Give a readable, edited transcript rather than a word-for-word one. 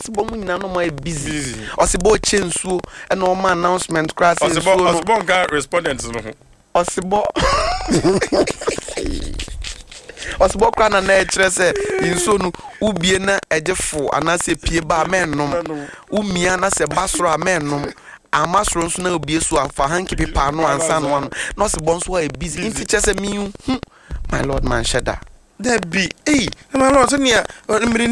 Osibo mu nyina no mo busy. Osibo chensuo e no ma announcement class nsuo no. Osibo ga respondents no ho. Osibo Osibo kwa na kire se nsuo no ubie na ejefo anase pie ba mennom. Umia na se basro amennom. Amasro nso na obie so afa hanki pepa no ansa no no. No Osibo nso wa busy. Inti chese mi my lord man sheda. There be my lord,